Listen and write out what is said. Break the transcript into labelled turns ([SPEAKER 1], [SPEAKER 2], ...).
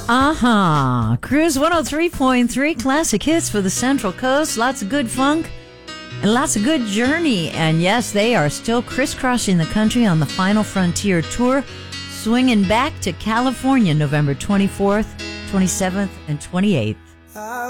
[SPEAKER 1] Cruise 103.3 classic hits for the Central Coast. Lots of good funk and lots of good journey. And yes, they are still crisscrossing the country on the Final Frontier Tour, swinging back to California November 24th, 27th, and 28th.